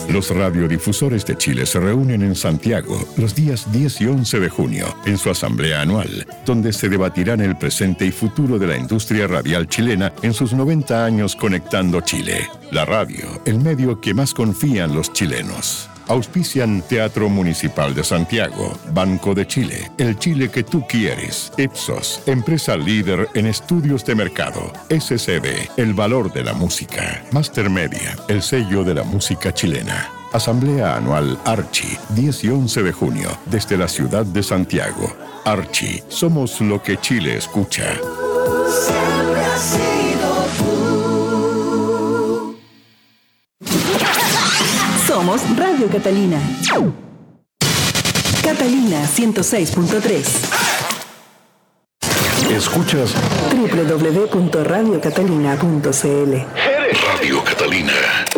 Los radiodifusores de Chile se reúnen en Santiago los días 10 y 11 de junio en su asamblea anual, donde se debatirán el presente y futuro de la industria radial chilena en sus 90 años conectando Chile. La radio, el medio que más confían los chilenos. Auspician Teatro Municipal de Santiago, Banco de Chile, el Chile que tú quieres, Ipsos, empresa líder en estudios de mercado, SCB, el valor de la música, Master Media, el sello de la música chilena. Asamblea Anual Archi, 10 y 11 de junio, desde la ciudad de Santiago. Archi, somos lo que Chile escucha. Siempre has sido tú. Somos Radio Catalina. Catalina 106.3. Escuchas www.radiocatalina.cl. Radio Catalina.